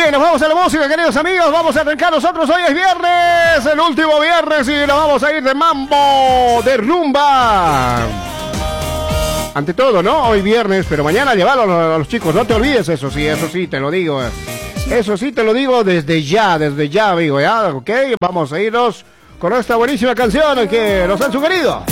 nos vamos a la música, queridos amigos. Vamos a arrancar nosotros. Hoy es viernes, el último viernes, y nos vamos a ir de mambo, de rumba. Ante todo, ¿no? Hoy viernes, pero mañana llevarlo a los chicos. No te olvides, eso sí te lo digo. Eso sí te lo digo desde ya, amigo, ¿ya? ¿Ok? Vamos a irnos con esta buenísima canción que nos han sugerido.